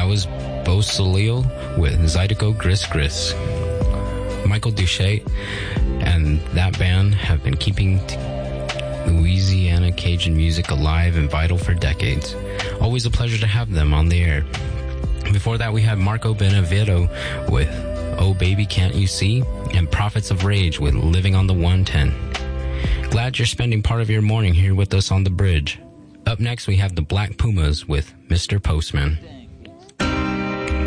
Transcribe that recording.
That was Bo Solil with Zydeco Gris Gris. Michael Duche and that band have been keeping Louisiana Cajun music alive and vital for decades. Always a pleasure to have them on the air. Before that, we had Marco Beneviento with Oh Baby Can't You See, and Prophets of Rage with Living on the 110. Glad you're spending part of your morning here with us on the bridge. Up next, we have the Black Pumas with Mr. Postman.